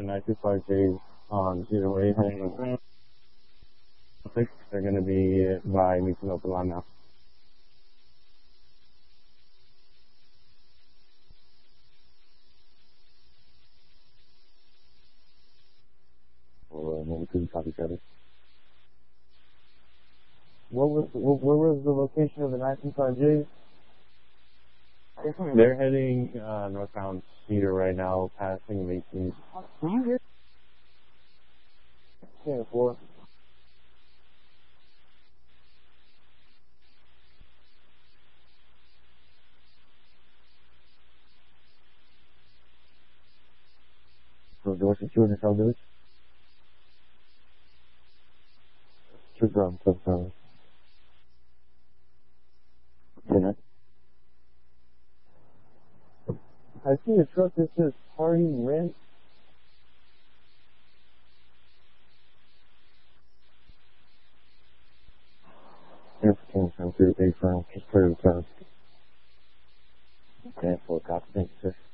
925Js on either way heading six. They're going to be by Michinopolis now. We couldn't copy each other. Where was the location of the 925Js? They're heading northbound Cedar right now, passing Macy's. Can you hear? 4. So Dorset, 200 South Village? 2 grams, 7 pounds. Okay, I see a truck that says party rent. Here for 10 pounds, 3 big firm, just clear the town. Okay, 4 cops, thank you, sir.